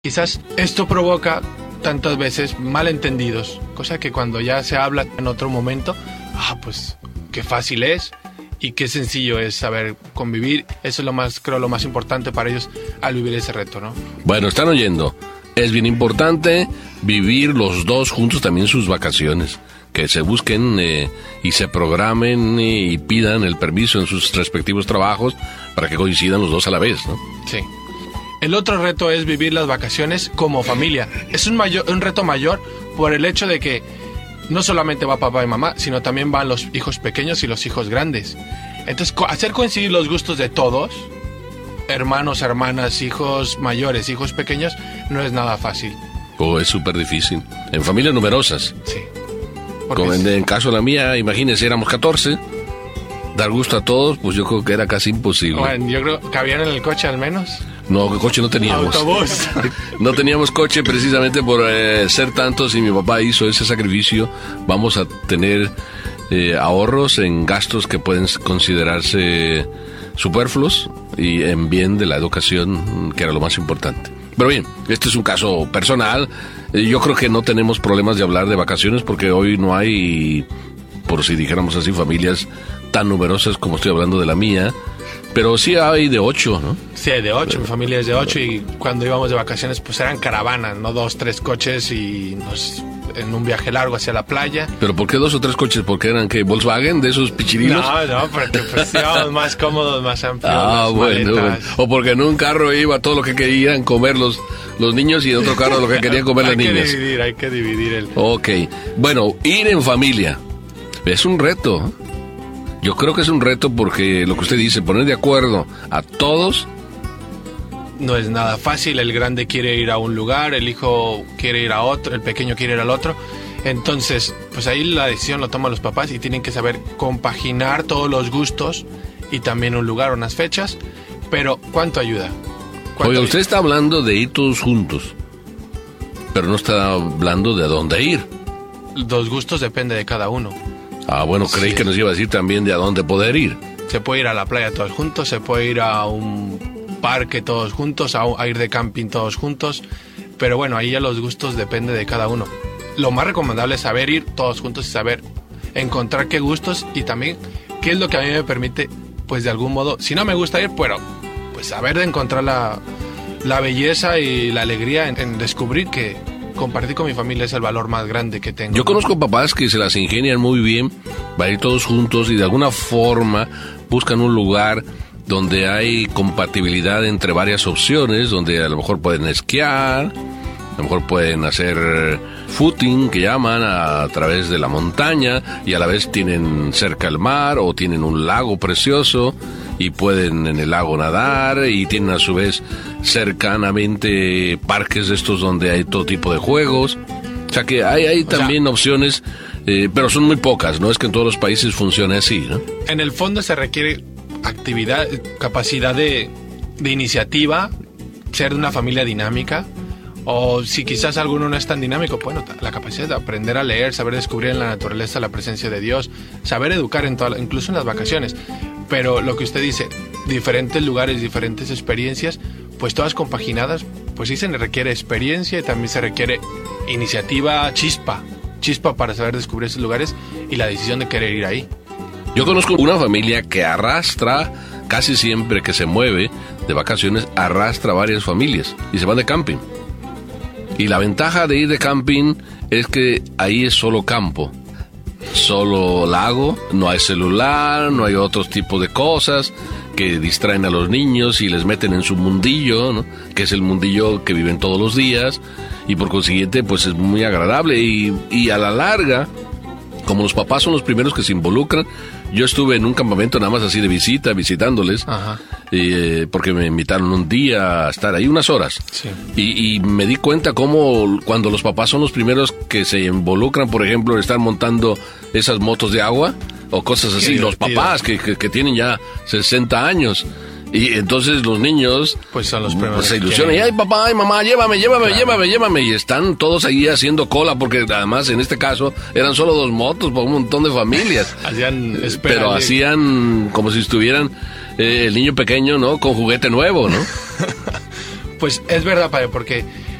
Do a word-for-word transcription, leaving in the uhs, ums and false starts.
Quizás esto provoca tantas veces malentendidos, cosa que cuando ya se habla en otro momento, ah, pues qué fácil es y qué sencillo es saber convivir. Eso es lo más, creo, lo más importante para ellos al vivir ese reto, ¿no? Bueno, están oyendo. Es bien importante vivir los dos juntos también sus vacaciones. Que se busquen eh, y se programen eh, y pidan el permiso en sus respectivos trabajos para que coincidan los dos a la vez, ¿no? Sí. El otro reto es vivir las vacaciones como familia. Es un, mayor, un reto mayor por el hecho de que no solamente va papá y mamá, sino también van los hijos pequeños y los hijos grandes. Entonces, co- hacer coincidir los gustos de todos, hermanos, hermanas, hijos mayores, hijos pequeños, no es nada fácil. Oh, es súper difícil. En familias numerosas. Sí. Como en, es... en caso de la mía, imagínense, éramos catorce. Dar gusto a todos, pues yo creo que era casi imposible. Bueno, yo creo que cabían en el coche al menos. No, coche no teníamos. Autobús. No teníamos coche precisamente por eh, ser tantos y mi papá hizo ese sacrificio. Vamos a tener eh, ahorros en gastos que pueden considerarse superfluos y en bien de la educación, que era lo más importante. Pero bien, este es un caso personal. Eh, yo creo que no tenemos problemas de hablar de vacaciones porque hoy no hay, por si dijéramos así, familias tan numerosas como estoy hablando de la mía. Pero sí hay de ocho, ¿no? Sí, hay de ocho, mi familia es de ocho y cuando íbamos de vacaciones pues eran caravanas, no dos, tres coches y nos, en un viaje largo hacia la playa. ¿Pero por qué dos o tres coches? ¿Porque eran que Volkswagen de esos pichirinos? No, no, porque pues íbamos más cómodos, más amplios. Ah, más bueno, bueno. maletas. O porque en un carro iba todo lo que querían comer los, los niños y en otro carro lo que querían comer las niñas. Hay que dividir, hay que dividir el... Ok, bueno, ir en familia es un reto. Yo creo que es un reto porque lo que usted dice, poner de acuerdo a todos. No es nada fácil, el grande quiere ir a un lugar, el hijo quiere ir a otro, el pequeño quiere ir al otro. Entonces, pues ahí la decisión lo toman los papás y tienen que saber compaginar todos los gustos y también un lugar, unas fechas. Pero, ¿cuánto ayuda? ¿Cuánto Oiga, ayuda? usted está hablando de ir todos juntos, pero no está hablando de a dónde ir. Los gustos depende de cada uno. Ah, bueno, creí Sí. que nos iba a decir también de a dónde poder ir. Se puede ir a la playa todos juntos, se puede ir a un parque todos juntos, a, a ir de camping todos juntos, pero bueno, ahí ya los gustos depende de cada uno. Lo más recomendable es saber ir todos juntos y saber encontrar qué gustos y también qué es lo que a mí me permite, pues de algún modo, si no me gusta ir, pero pues saber de encontrar la, la belleza y la alegría en, en descubrir que compartir con mi familia es el valor más grande que tengo. Yo conozco papás que se las ingenian muy bien, van a ir todos juntos y de alguna forma buscan un lugar donde hay compatibilidad entre varias opciones, donde a lo mejor pueden esquiar, a lo mejor pueden hacer footing, que llaman, a, a través de la montaña, y a la vez tienen cerca el mar o tienen un lago precioso y pueden en el lago nadar, y tienen a su vez cercanamente parques de estos donde hay todo tipo de juegos. O sea que hay, hay también sea, opciones, eh, pero son muy pocas, no es que en todos los países funcione así, ¿no? En el fondo se requiere actividad, capacidad de, de iniciativa, ser de una familia dinámica, o si quizás alguno no es tan dinámico, bueno, la capacidad de aprender a leer, saber descubrir en la naturaleza la presencia de Dios, saber educar en toda, incluso en las vacaciones. Pero lo que usted dice, diferentes lugares, diferentes experiencias, pues todas compaginadas, pues sí se requiere experiencia y también se requiere iniciativa, chispa, chispa para saber descubrir esos lugares y la decisión de querer ir ahí. Yo conozco una familia que arrastra, casi siempre que se mueve de vacaciones, arrastra varias familias y se van de camping. Y la ventaja de ir de camping es que ahí es solo campo, solo lago, no hay celular, no hay otros tipos de cosas que distraen a los niños y les meten en su mundillo, ¿no? Que es el mundillo que viven todos los días, y por consiguiente pues es muy agradable y, y a la larga, como los papás son los primeros que se involucran. Yo estuve en un campamento nada más así de visita, visitándoles, Ajá. Eh, porque me invitaron un día a estar ahí unas horas. Sí. Y, y me di cuenta cómo cuando los papás son los primeros que se involucran, por ejemplo, en estar montando esas motos de agua o cosas así, los papás que, que, que tienen ya sesenta años. Y entonces los niños pues son los primeros pues se que ilusionan. Y quieren. ay papá, ay mamá, llévame, llévame, Claro. llévame, llévame. Y están todos ahí haciendo cola porque además en este caso eran solo dos motos para un montón de familias. Hacían espera, Pero de- hacían como si estuvieran eh, el niño pequeño, ¿no? Con juguete nuevo, ¿no? Pues es verdad, padre, porque